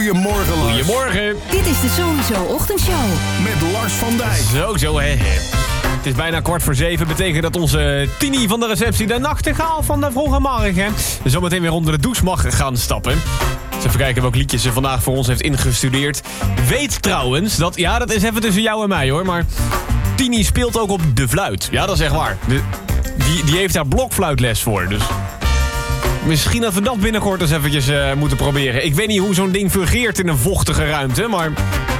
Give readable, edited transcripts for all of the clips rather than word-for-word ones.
Goedemorgen, Lars. Goedemorgen. Dit is de Sowieso Ochtendshow. Met Lars van Dijk. Zo, hè. Het is bijna 6:15. Betekent dat onze Tini van de receptie, de nachtegaal van de vroege morgen, zometeen weer onder de douche mag gaan stappen. Dus even kijken welk liedje ze vandaag voor ons heeft ingestudeerd. Weet trouwens, dat is even tussen jou en mij hoor, maar Tini speelt ook op de fluit. Ja, dat is echt waar. Die heeft daar blokfluitles voor, dus misschien dat we dat binnenkort eens eventjes moeten proberen. Ik weet niet hoe zo'n ding fungeert in een vochtige ruimte, maar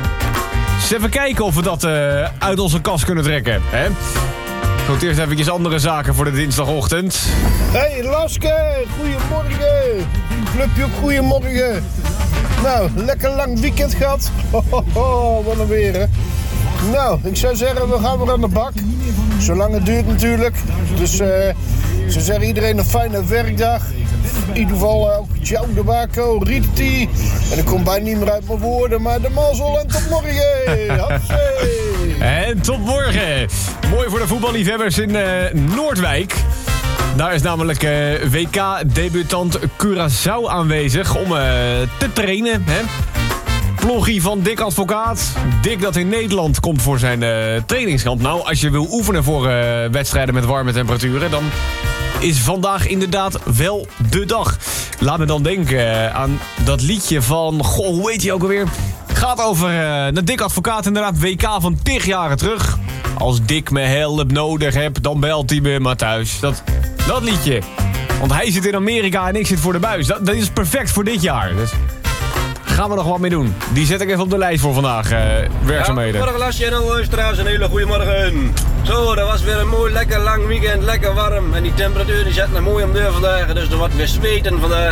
eens even kijken of we dat uit onze kast kunnen trekken. Hè? Goed, eerst eventjes andere zaken voor de dinsdagochtend. Hey Laske, goedemorgen. Clubje ook goedemorgen. Nou, lekker lang weekend gehad. Wat een weer, hè. Nou, ik zou zeggen, we gaan weer aan de bak. Zolang het duurt natuurlijk. Dus ik zou zeggen, iedereen een fijne werkdag. In ieder geval ook Joe de Baco, Riti. En ik kom bijna niet meer uit mijn woorden, maar de mazzel en tot morgen. Hatsé. En tot morgen. Mooi voor de voetballiefhebbers in Noordwijk. Daar is namelijk WK-debutant Curaçao aanwezig om te trainen. Hè? Ploggie van Dick Advocaat. Dick dat in Nederland komt voor zijn trainingskamp. Nou, als je wil oefenen voor wedstrijden met warme temperaturen, dan is vandaag inderdaad wel de dag. Laat me dan denken aan dat liedje van, hoe heet hij ook alweer? Gaat over de Dick Advocaat, inderdaad, WK van 10 jaren terug. Als Dick me hulp nodig heb, dan belt hij me maar thuis. Dat liedje. Want hij zit in Amerika en ik zit voor de buis. Dat is perfect voor dit jaar. Dus gaan we nog wat mee doen. Die zet ik even op de lijst voor vandaag. Werkzaamheden. Goedemorgen Lasje en alle luisteraars, een hele goede morgen. Zo, dat was weer een mooi, lekker lang weekend, lekker warm. En die temperatuur die zet nog mooi om deur vandaag, dus er wordt weer zweten vandaag.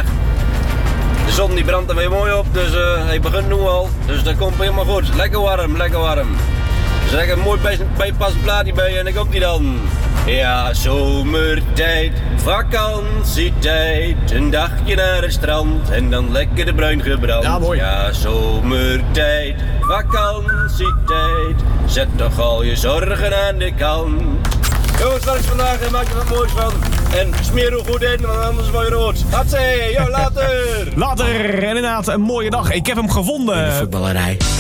De zon die brandt er weer mooi op, dus hij begint nu al. Dus dat komt helemaal goed. Lekker warm, lekker warm. Dus er is een mooi bijpassend plaatje bij en dan komt die dan. Ja, zomertijd, vakantietijd, een dagje naar het strand en dan lekker de bruin gebrand. Ja, mooi. Ja, zomertijd, vakantietijd, zet toch al je zorgen aan de kant. Jongens, dat is vandaag en maak er wat moois van. En smeer hoe goed in, want anders word je rood. Hatsé, yo, later! Later, inderdaad, een mooie dag. Ik heb hem gevonden. Voetballerij.